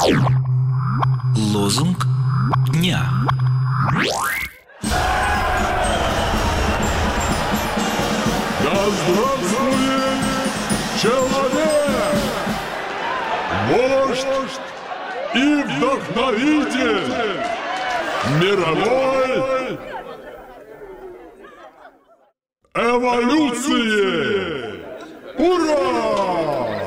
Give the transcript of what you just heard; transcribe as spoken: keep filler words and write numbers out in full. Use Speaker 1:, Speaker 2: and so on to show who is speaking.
Speaker 1: Лозунг дня.
Speaker 2: Да здравствует человек! Вождь и вдохновитель мировой эволюции! Ура!